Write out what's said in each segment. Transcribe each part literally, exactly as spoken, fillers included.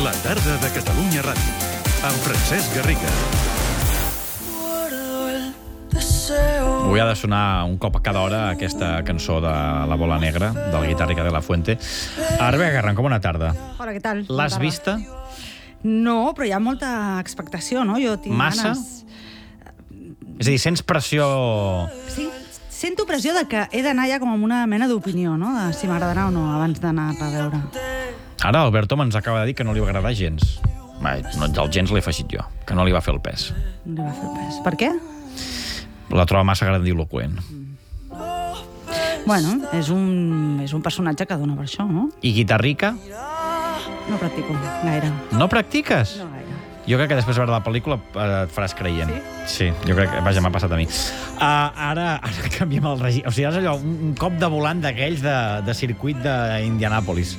La tarda de Catalunya Ràdio, amb Francesc Garriga. Avui ha de sonar un cop a cada hora aquesta cançó de La Bola Negra, del guitarrica de La Fuente. Rebeca Carranco, bona tarda. Hola, què tal? L'has vista? No, però hi ha molta expectació, no? Jo tinc Massa? ganes... És a dir, sents pressió... Sí, sento pressió de que he d'anar ja com amb una mena d'opinió, no? De si m'agradarà o no, abans d'anar-la a veure. Ara Alberto ens acaba de dir que no li va agradar gens. Vai, no, el gens l'he afegit jo, que no li va fer el pes. No li va fer el pes. Per què? La troba massa grandiloqüent. Bueno, és un, és un personatge que dona per això, no? I guitarrica? No practico gaire. No practiques? No gaire. Jo crec que després de veure la pel·lícula eh, et faràs creient. Sí? Sí, jo crec que... Vaja, m'ha passat a mi. Uh, ara, ara canviem el règim. O sigui, és allò, un, un cop de volant d'aquells de, de circuit d'Indianàpolis.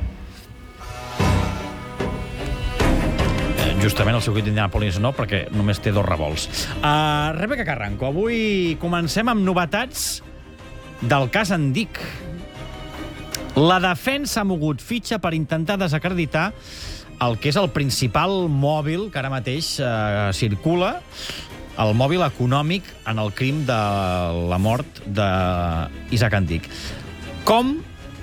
Justament el circuit d'Indianàpolis no, perquè només té dos revolts. Uh, Rebeca Carranco, avui comencem amb novetats del cas Andic. La defensa ha mogut fitxa per intentar desacreditar el que és el principal mòbil que ara mateix uh, circula, el mòbil econòmic en el crim de la mort d'Isaac Andic. Com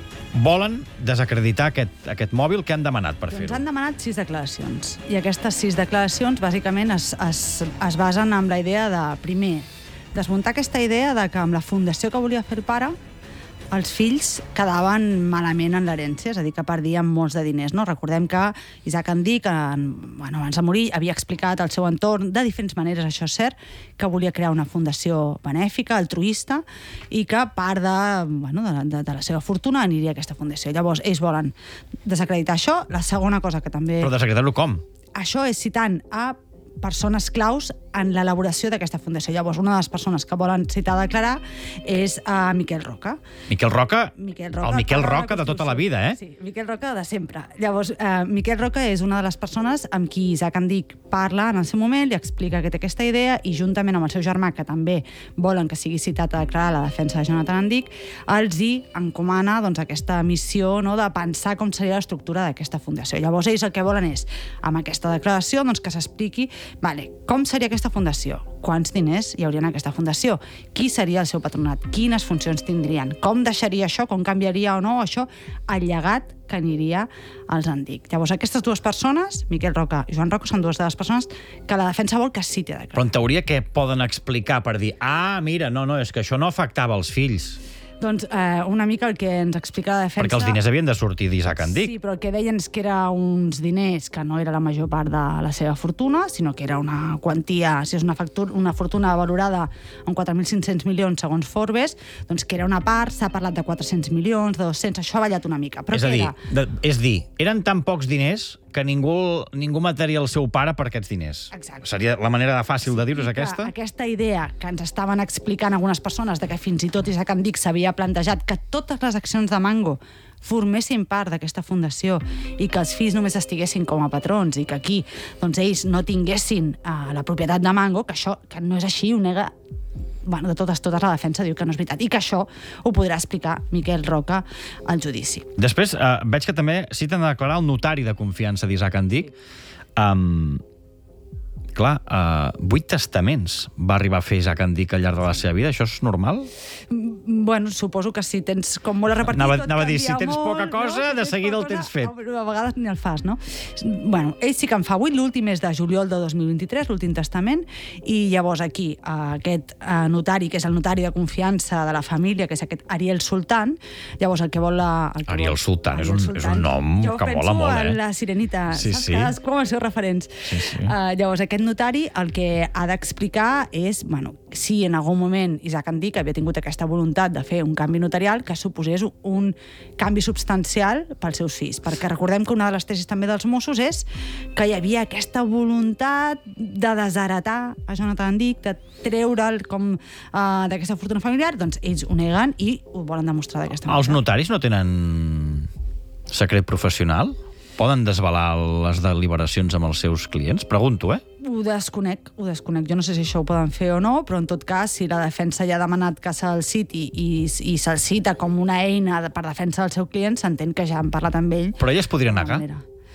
volen desacreditar aquest, aquest mòbil? Què han demanat per fer-ho? Doncs han demanat sis declaracions. I aquestes sis declaracions, bàsicament, es, es, es basen en la idea de, primer, desmuntar aquesta idea de que amb la fundació que volia fer el pare, els fills quedaven malament en l'herència, és a dir, que perdien molts de diners. No? Recordem que Isaac Andic, en, bueno, abans de morir, havia explicat al seu entorn, de diferents maneres, això és cert, que volia crear una fundació benèfica, altruista, i que part de, bueno, de, de, de la seva fortuna aniria a aquesta fundació. Llavors, ells volen desacreditar això. La segona cosa que també... Però desacreditar-ho com? Això és citant a persones claus en l'elaboració d'aquesta fundació. Llavors, una de les persones que volen citar a declarar és a Miquel Roca. Miquel Roca? Miquel Roca el Miquel Roca de tota la vida, eh? Sí, Miquel Roca de sempre. Llavors, eh, Miquel Roca és una de les persones amb qui Isaac Andic parla en el seu moment, li explica que té aquesta idea i juntament amb el seu germà, que també volen que sigui citat a declarar la defensa de Jonathan Andic, els hi encomana doncs, aquesta missió, no?, de pensar com seria l'estructura d'aquesta fundació. Llavors, ells el que volen és, amb aquesta declaració, doncs, que s'expliqui vale, com seria aquesta fundació, quants diners hi haurien en aquesta fundació, qui seria el seu patronat, quines funcions tindrien, com deixaria això, com canviaria o no això, el llegat que aniria als Andic. Llavors, aquestes dues persones, Miquel Roca i Joan Roca, són dues de les persones que la defensa vol que citi a declarar. Però en teoria què poden explicar per dir ah, mira, no, no, és que això no afectava els fills? Doncs eh, una mica el que ens explica la defensa... Perquè els diners havien de sortir d'Isaac Andic. Sí, però el que deien és que era uns diners que no era la major part de la seva fortuna, sinó que era una quantia, si és una, factura, una fortuna valorada en quatre mil cinc-cents milions segons Forbes, doncs que era una part, s'ha parlat de quatre-cents milions, de dos-cents, això ha ballat una mica. Però és a dir, era? de, és dir, eren tan pocs diners que ningú, ningú mataria el seu pare per aquests diners. Exacte. Seria la manera fàcil de dir-ho, és que aquesta? Aquesta idea que ens estaven explicant algunes persones de que fins i tot Isaac Andic s'havia plantejat que totes les accions de Mango formessin part d'aquesta fundació i que els fills només estiguessin com a patrons i que aquí doncs, ells no tinguessin uh, la propietat de Mango, que això que no és així, ho nega... Bueno, de totes, totes la defensa diu que no és veritat i que això ho podrà explicar Miquel Roca al judici. Després, eh, veig que també citen a declarar el notari de confiança d'Isaac Andic. Um, clar, uh, vuit testaments va arribar a fer Isaac Andic al llarg de la seva vida. Això és normal? Bueno, suposo que si tens com molt a repartir... Anava, tot anava a dir, canvia si tens molt, poca cosa, no? de Si seguida el poca tens cosa, fet. no, però a vegades ni el fas, no? Bueno, ell sí que en fa vuit, l'últim és de juliol de dos mil vint-i-tres, l'últim testament, i llavors aquí, aquest notari, que és el notari de confiança de la família, que és aquest Ariel Sultan, llavors el que vol... La, el que Ariel vol, Sultan, Ariel és un, Sultan. és un nom jo que mola molt, eh? Jo penso en la Sirenita, sí, saps? Sí. Cadascú amb els seus referents. Sí, sí. Uh, llavors, aquest notari el que ha d'explicar és, bueno, si en algun moment Isaac Andic havia tingut aquesta voluntat de fer un canvi notarial que suposés un canvi substancial pels seus fills. Perquè recordem que una de les tesis també dels Mossos és que hi havia aquesta voluntat de desheretar a Jonathan Andic, de treure'l com uh, d'aquesta fortuna familiar, doncs ells ho neguen i ho volen demostrar d'aquesta manera. Els notaris no tenen secret professional? Poden desvelar les deliberacions amb els seus clients? Pregunto, eh? Ho desconec, ho desconec. Jo no sé si això ho poden fer o no, però en tot cas, si la defensa ja ha demanat que se'l citi i, i se'l cita com una eina per defensa del seu client, s'entén que ja han parlat amb ell. Però ell es podria negar?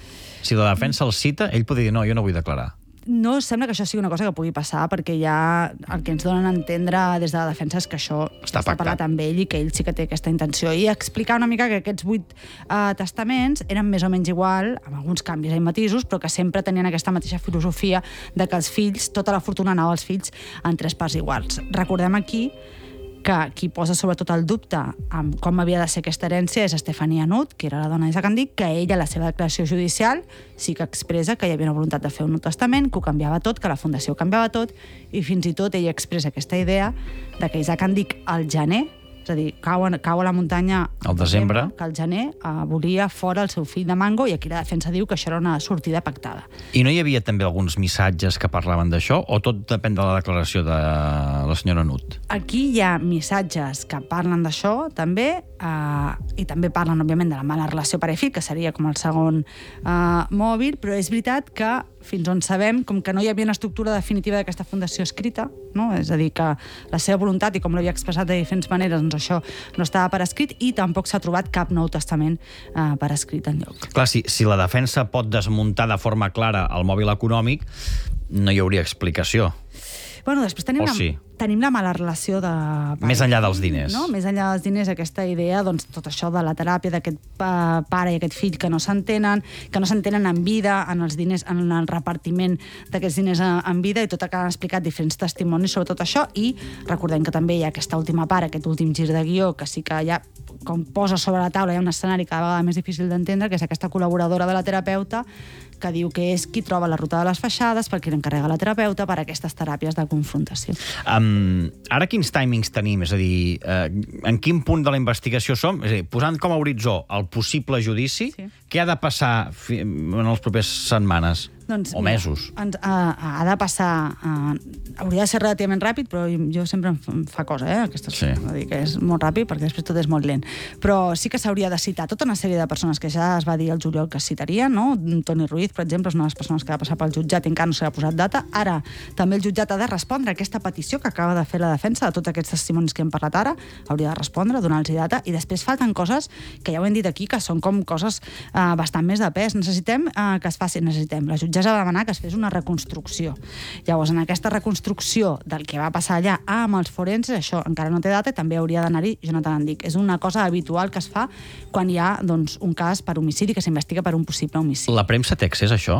Si la defensa el cita, ell podria dir, no, jo no vull declarar. No sembla que això sigui una cosa que pugui passar, perquè ja el que ens donen a entendre des de la defensa és que això està, està parlat amb ell i que ell sí que té aquesta intenció. I explicar una mica que aquests vuit uh, testaments eren més o menys igual, amb alguns canvis i matisos, però que sempre tenien aquesta mateixa filosofia de que els fills, tota la fortuna anava als fills en tres parts iguals. Recordem aquí que qui posa sobretot el dubte amb com havia de ser aquesta herència és Estefania Nut, que era la dona d'Isaac Andic, que ella, a la seva declaració judicial, sí que expressa que hi havia una voluntat de fer un nou testament, que ho canviava tot, que la Fundació ho canviava tot, i fins i tot ella expressa aquesta idea de que Isaac Andic al gener, és a dir, cau, cau a la muntanya al desembre, que al gener uh, volia fora el seu fill de Mango, i aquí la defensa diu que això era una sortida pactada. I no hi havia també alguns missatges que parlaven d'això, o tot depèn de la declaració de la senyora Nut? Aquí hi ha missatges que parlen d'això, també, uh, i també parlen, òbviament, de la mala relació pare-fill, que seria com el segon uh, mòbil, però és veritat que fins on sabem, com que no hi havia una estructura definitiva d'aquesta fundació escrita, no? És a dir, que la seva voluntat, i com l'havia expressat de diferents maneres, doncs això no estava per escrit, i tampoc s'ha trobat cap nou testament eh, per escrit enlloc. Clar, si, si la defensa pot desmuntar de forma clara el mòbil econòmic, no hi hauria explicació. Bueno, després tenim, O la, sí? tenim la mala relació de... Més enllà dels diners. No? Més enllà dels diners, aquesta idea, doncs, tot això de la teràpia d'aquest uh, pare i aquest fill que no s'entenen, que no s'entenen en vida, en els diners, en el repartiment d'aquests diners en vida, i tot el que han explicat diferents testimonis sobre tot això, i recordem que també hi ha aquesta última part, aquest últim gir de guió, que sí que ja, com posa sobre la taula, hi ha un escenari cada vegada més difícil d'entendre, que és aquesta col·laboradora de la terapeuta, que diu que és qui troba la ruta de les feixades, per qui l'encarrega la terapeuta, per a aquestes teràpies de confrontació. Um, ara quins timings tenim? És a dir, uh, en quin punt de la investigació som? És a dir, posant com a horitzó el possible judici, sí. Què ha de passar en les properes setmanes? Doncs, o mesos? Mira, ens, uh, ha de passar... Uh, hauria de ser relativament ràpid, però jo sempre em fa cosa, eh? Aquestes, sí. Dir que és molt ràpid, perquè després tot és molt lent. Però sí que s'hauria de citar tota una sèrie de persones que ja es va dir al juliol que es citarien, no? Toni Ruiz, per exemple, és una de les persones que va passar pel jutjat i encara no s'ha posat data. Ara, també el jutjat ha de respondre a aquesta petició que acaba de fer la defensa de tots aquests testimonis que hem parlat ara. Hauria de respondre, donar-los data, i després falten coses que ja ho hem dit aquí, que són com coses uh, bastant més de pes. Necessitem uh, que es faci, necessitem. La jutgessa va demanar que es fes una reconstrucció. Llavors, en aquesta reconstrucció del que va passar allà amb els forenses, això encara no té data, i també hauria d'anar-hi Jonathan Andic. És una cosa habitual que es fa quan hi ha, doncs, un cas per homicidi que s'investiga per un possible homicidi. La premsa té accés a això?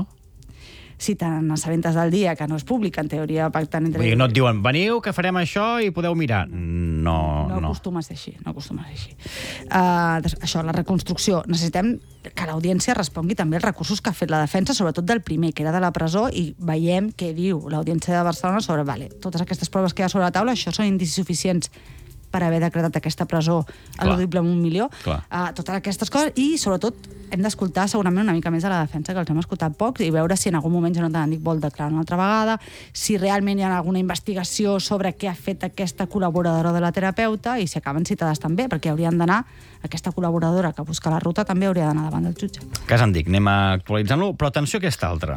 Si te n'assabentes del dia, que no és públic, en teoria pactant entre... Vull dir, no et diuen, veniu, que farem això i podeu mirar. No, no. No acostuma a ser així, no acostuma a ser així. Uh, això, la reconstrucció. Necessitem que l'audiència respongui també els recursos que ha fet la defensa, sobretot del primer, que era de la presó, i veiem què diu l'Audiència de Barcelona sobre, vale, totes aquestes proves que hi ha sobre la taula, això són indicis suficients per haver decretat aquesta presó eludible amb un milió. Uh, totes aquestes coses, i sobretot hem d'escoltar segurament una mica més a la defensa, que els hem escoltat pocs, i veure si en algun moment Jonathan Andic vol declarar una altra vegada, si realment hi ha alguna investigació sobre què ha fet aquesta col·laboradora de la terapeuta, i si acaben citades també, perquè haurien d'anar, aquesta col·laboradora que busca la ruta també hauria d'anar davant del jutge. Cas Andic, anem actualitzant-lo, però atenció a aquesta altra.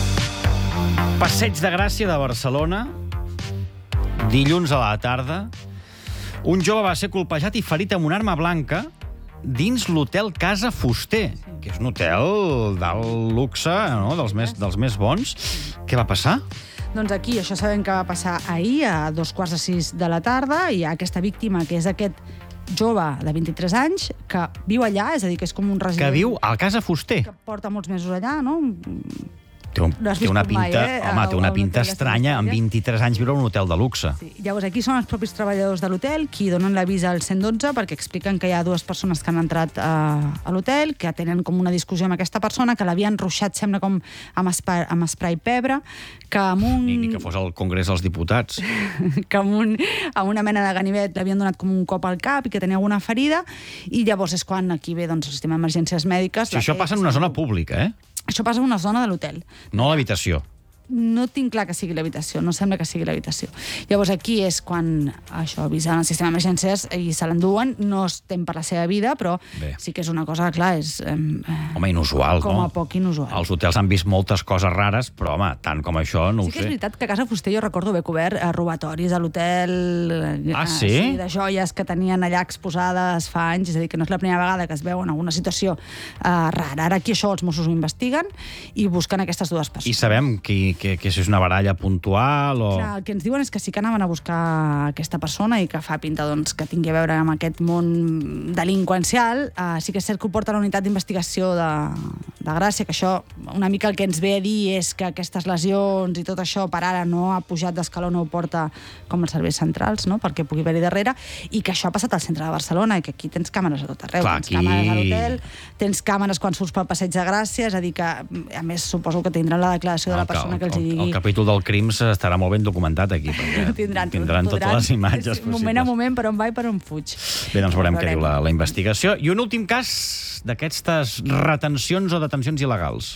Passeig de Gràcia de Barcelona, dilluns a la tarda, un jove va ser colpejat i ferit amb una arma blanca dins l'hotel Casa Fuster, que és un hotel d'alt luxe, no? dels, més, dels més bons. Què va passar? Doncs aquí, això sabem que va passar ahir, a dos quarts de sis de la tarda, i hi ha aquesta víctima, que és aquest jove de vint-i-tres anys, que viu allà, és a dir, que és com un resident... Que viu a Casa Fuster. Que porta molts mesos allà, no? Té, un, té una pinta, mai, eh? home, té una pinta estranya, amb vint-i-tres anys viure a un hotel de luxe. Sí. Llavors, aquí són els propis treballadors de l'hotel qui donen l'avís al cent dotze perquè expliquen que hi ha dues persones que han entrat a, a l'hotel, que tenen com una discussió amb aquesta persona, que l'havien ruixat, sembla, com amb, espai, amb spray pebre, que amb un... Ni, ni que fos al Congrés dels Diputats. que amb, un, amb una mena de ganivet l'havien donat com un cop al cap i que tenia alguna ferida, i llavors és quan aquí ve, doncs, el sistema d'emergències mèdiques... Si això passa en una zona pública, eh? Això passa en una zona de l'hotel. No a l'habitació. no tinc clar que sigui l'habitació, no sembla que sigui l'habitació. Llavors aquí és quan això avisen el sistema d'emergències i se l'enduen, no estem per la seva vida, però Bé. sí que és una cosa, clar, és... Eh, Home, inusual, com no? a poc inusual. Els hotels han vist moltes coses rares, però, home, tant com això, no Sí ho que és sé. veritat que a Casa Fuster jo recordo haver cobert eh, robatoris a l'hotel... Eh, Ah, sí? sí? De joies que tenien allà exposades fa anys, és a dir, que no és la primera vegada que es veu en alguna situació eh, rara. Ara aquí això els Mossos ho investiguen i busquen aquestes dues I persones. sabem que, que, que si és una baralla puntual o... Clar, el que ens diuen és que sí que anaven a buscar aquesta persona i que fa pinta doncs, que tingui a veure amb aquest món delinqüencial. Uh, sí que és cert que ho porta la unitat d'investigació de, de Gràcia, que això una mica el que ens ve a dir és que aquestes lesions i tot això per ara no ha pujat d'escaló, no ho porta com els serveis centrals, no? Perquè pugui haver-hi darrere, i que això ha passat al centre de Barcelona i que aquí tens càmeres a tot arreu. Clar, tens aquí... càmeres a l'hotel, tens càmeres quan surts pel passeig de Gràcia, és a dir que, a més, suposo que tindran la declaració de la persona que els hi el, digui... el capítol del crims estarà molt ben documentat aquí, perquè tindran, tindran totes les imatges possibles. Moment a moment, per on va i per on fuig. Bé, doncs veurem què diu la, la investigació. I un últim cas d'aquestes retencions o detencions il·legals.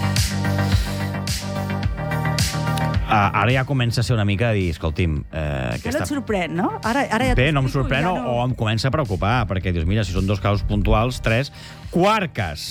Uh, ara ja comença a ser una mica a dir, escolti'm... Eh, Ja aquesta... no et sorprèn, no? Ara, ara ja Bé, no em t'explico, sorprèn ja o, no... o em comença a preocupar, perquè dius, mira, si són dos casos puntuals, tres, quart cas.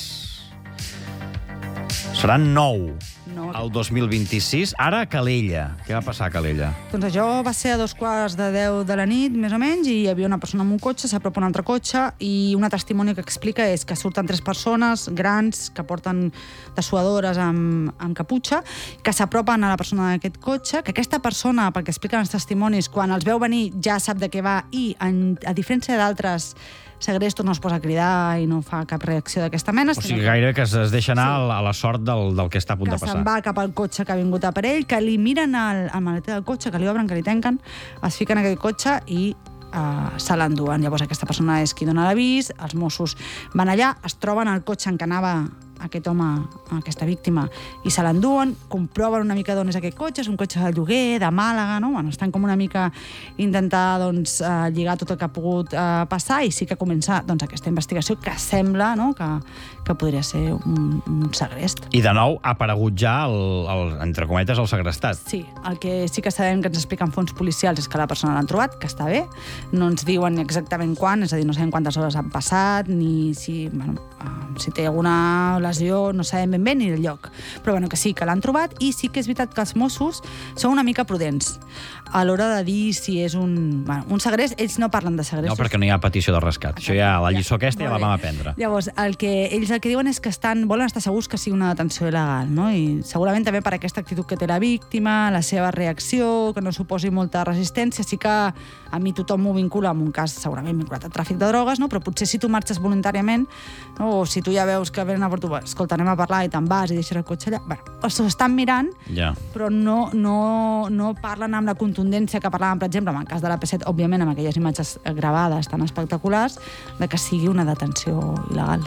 Seran nou. No. El dos mil vint-i-sis. Ara a Calella. Què va passar a Calella? Doncs això va ser a dos quarts de deu de la nit, més o menys, i hi havia una persona amb un cotxe, s'apropa un altre cotxe, i una testimoni que explica és que surten tres persones grans que porten dessuadores amb, amb caputxa, que s'apropen a la persona d'aquest cotxe, que aquesta persona, perquè expliquen els testimonis, quan els veu venir ja sap de què va, i en, a diferència d'altres segrestos no es posa a cridar i no fa cap reacció d'aquesta mena. O sigui, gairebé que es deixa anar sí. a la sort del, del que està a punt que de passar. se'n va cap al cotxe que ha vingut a per ell, que li miren al, al maleter del cotxe, que li obren, que li tanquen, es fiquen en aquell cotxe i uh, se l'enduen. Llavors aquesta persona és qui dona l'avís, els Mossos van allà, es troben el cotxe en què anava aquest home, aquesta víctima, i se l'enduen, comproven una mica d'on és aquest cotxe, és un cotxe de lloguer, de Màlaga, no? Bueno, estan com una mica intentar doncs, eh, lligar tot el que ha pogut eh, passar, i sí que comença doncs, aquesta investigació que sembla, no?, que, que podria ser un, un segrest. I de nou ha aparegut ja, el, el, entre cometes, el segrestat. Sí, el que sí que sabem que ens expliquen fons policials és que la persona l'han trobat, que està bé, no ens diuen exactament quan, és a dir, no sabem quantes hores han passat, ni si, bueno, si té alguna lesió, no sabem ben bé ni el lloc. Però bueno, que sí, que l'han trobat, i sí que és veritat que els Mossos són una mica prudents a l'hora de dir si és un... Bueno, un segrest, ells no parlen de segrestos. No, perquè no hi ha petició de rescat. Això ja, la lliçó aquesta ja la Molt vam bé. aprendre. Llavors, el que, ells el que diuen és que estan, volen estar segurs que sigui una detenció il·legal, no? I segurament també per aquesta actitud que té la víctima, la seva reacció, que no suposi molta resistència. Sí que a mi tothom m'ho vincula amb un cas segurament vinculat al tràfic de drogues, no? Però potser si tu marxes voluntàriament, no? O si tu ja veus que venen a per tu, escolta, anem a parlar i te'n vas i deixes el cotxe allà... Bueno, s'ho estan mirant, Ja. però no, no, no parlen amb la contundència que parlaven, per exemple, en el cas de l'A P set, òbviament, amb aquelles imatges gravades tan espectaculars, de que sigui una detenció il·legal.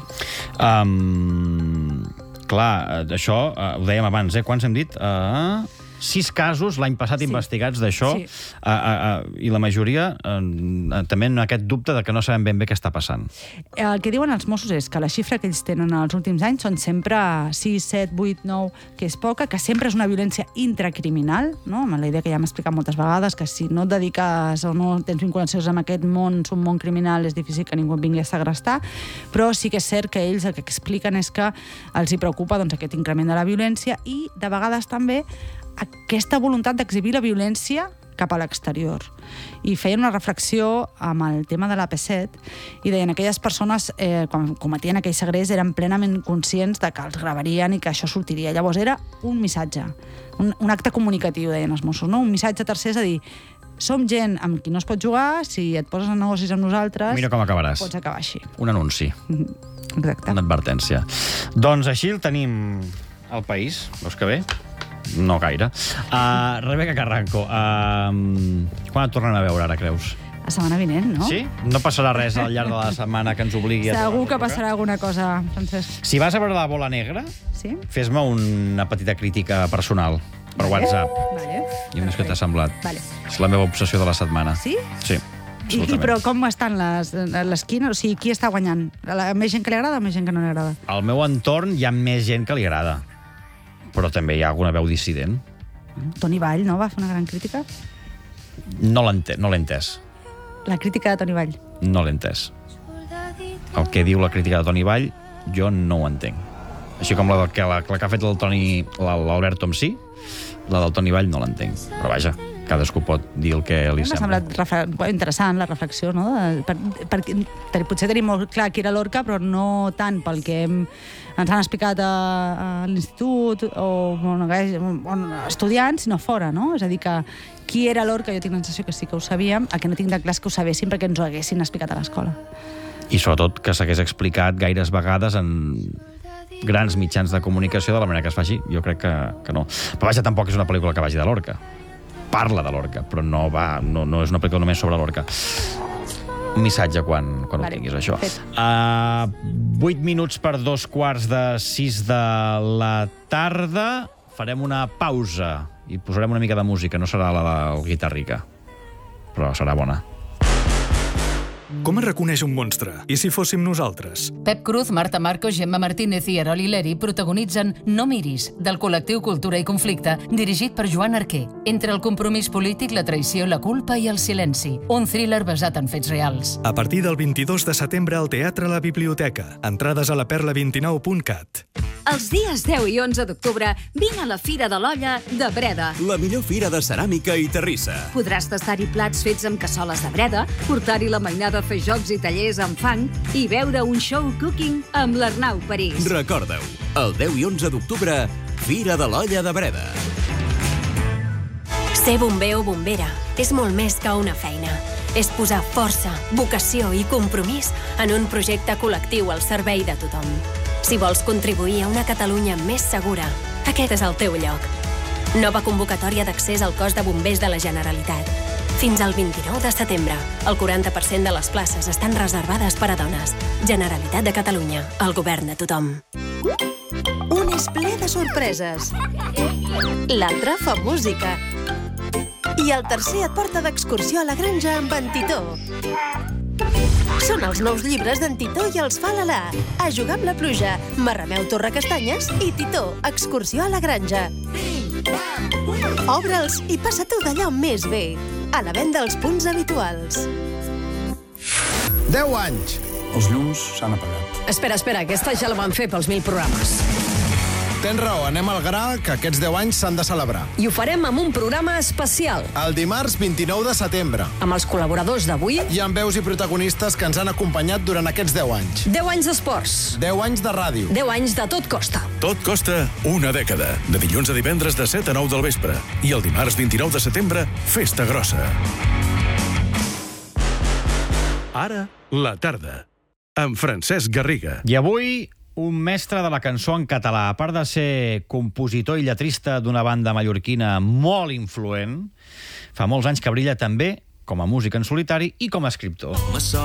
Um, clar, això, uh, ho dèiem abans, eh? Quants hem dit? Uh, sis casos l'any passat Sí. investigats d'això, Sí. uh, uh, uh, i la majoria uh, també en aquest dubte de que no sabem ben bé què està passant. El que diuen els Mossos és que la xifra que ells tenen els últims anys són sempre sis, set, vuit, nou, que és poca, que sempre és una violència intracriminal, no? Amb la idea que ja hem explicat moltes vegades, que si no et dediques o no tens vinculacions amb aquest món, un món criminal, és difícil que ningú et vingui a segrestar, però sí que és cert que ells el que expliquen és que els hi preocupa doncs, aquest increment de la violència i, de vegades, també aquesta voluntat d'exhibir la violència cap a l'exterior. I feien una reflexió amb el tema de l'A P set i deien que aquelles persones, eh, quan cometien aquell segrest, eren plenament conscients de que els gravarien i que això sortiria. Llavors era un missatge, un, un acte comunicatiu, deien els Mossos, no? Un missatge tercer, és a dir, som gent amb qui no es pot jugar, si et poses en negocis amb nosaltres, Mira com acabaràs. pots acabar així. Un anunci, Exacte. una advertència. Doncs així el tenim al país, veus que bé? No gaire. Uh, Rebeca Carranco, uh, quan et tornem a veure ara, creus? La setmana vinent, no? Sí? No passarà res al llarg de la setmana que ens obligui a... Segur tornar a que trucar? passarà alguna cosa, Francesc. Si vas a veure la bola negra, Sí? fes-me una petita crítica personal per WhatsApp. Vale. I més què t'ha semblat. Vale. És la meva obsessió de la setmana. Sí? Sí, I, I, absolutament. però com estan les, l'esquina? O sigui, qui està guanyant? La, més gent que li agrada o més gent que no li agrada? Al meu entorn hi ha més gent que li agrada, però també hi ha alguna veu dissident. Toni Vall, no? Va fer una gran crítica. No l'he ente- no l'he entès. La crítica de Toni Vall. No l'he entès. El que diu la crítica de Toni Vall, jo no ho entenc. Així com la, que, la, la que ha fet el Toni, l'Albert Tom sí, la del Toni Vall no l'entenc. Però vaja, cadascú pot dir el que li M'ha sembla. semblat refle- interessant la reflexió, no? De, per, per, per, potser tenim molt clar qui era Lorca, però no tant pel que hem, ens han explicat a, a l'institut o on, on, estudiants, sinó fora, no? És a dir, que qui era Lorca, jo tinc la sensació que sí que ho sabíem, el que no tinc de clar és que ho sabéssim perquè ens ho haguessin explicat a l'escola. I sobretot que s'hagués explicat gaires vegades en grans mitjans de comunicació de la manera que es faci. Jo crec que, que no. Però vaja, tampoc és una pel·lícula que vagi de Lorca. Parla de Lorca, però no, va, no, no és una pel·lícula només sobre Lorca. Un missatge quan, quan Vale, ho tinguis, això. fet. Uh, vuit minuts per dos quarts de sis de la tarda. Farem una pausa i posarem una mica de música. No serà la del Guitarrica, però serà bona. Com es reconeix un monstre? I si fóssim nosaltres? Pep Cruz, Marta Marcos, Gemma Martínez i Erol Hileri protagonitzen No miris, del col·lectiu Cultura i Conflicte, dirigit per Joan Arquer. Entre el compromís polític, la traïció, la culpa i el silenci. Un thriller basat en fets reals. A partir del vint-i-dos de setembre al Teatre La Biblioteca. Entrades a la perla vint nou punt cat. Els dies deu i onze d'octubre vine a la Fira de l'Olla de Breda. La millor fira de ceràmica i terrissa. Podràs tastar-hi plats fets amb cassoles de Breda, portar-hi la mainada a fer jocs i tallers amb fang i veure un show cooking amb l'Arnau París. Recorda-ho, el deu i onze d'octubre, Fira de l'Olla de Breda. Ser bomber o bombera és molt més que una feina. És posar força, vocació i compromís en un projecte col·lectiu al servei de tothom. Si vols contribuir a una Catalunya més segura, aquest és el teu lloc. Nova convocatòria d'accés al cos de bombers de la Generalitat. Fins al vint-i-nou de setembre, el quaranta per cent de les places estan reservades per a dones. Generalitat de Catalunya, el govern de tothom. Un és ple de sorpreses. L'altre fa música. I el tercer et porta d'excursió a la granja amb en Titó. Són els nous llibres d'en Titó i els fa l'Alà. A jugar amb la pluja, Marrameu Torrecastanyes i Titó, excursió a la granja. Obre'ls i passa-t'ho d'allò més bé. A la venda als punts habituals. deu anys. Els llums s'han apagat. Espera, espera, aquesta ja la van fer pels mil programes. Tens raó, anem al gra, que aquests deu anys s'han de celebrar. I ho farem amb un programa especial. El dimarts vint-i-nou de setembre. Amb els col·laboradors d'avui. I amb veus i protagonistes que ens han acompanyat durant aquests deu anys. deu anys d'esports. deu anys de ràdio. deu anys de Tot Costa. Tot costa una dècada. De dilluns a divendres de set a nou del vespre. I el dimarts vint-i-nou de setembre, festa grossa. Ara, la tarda. Amb Francesc Garriga. I avui, un mestre de la cançó en català. A part de ser compositor i lletrista d'una banda mallorquina molt influent, fa molts anys que brilla també com a músic en solitari i com a escriptor.